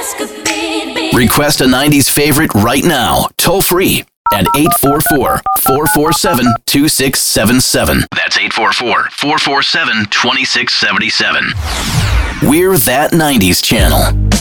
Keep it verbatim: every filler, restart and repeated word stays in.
Request a nineties favorite right now, toll free at eight four four, four four seven, two six seven seven. That's eight four four, four four seven, two six seven seven. We're That nineties Channel.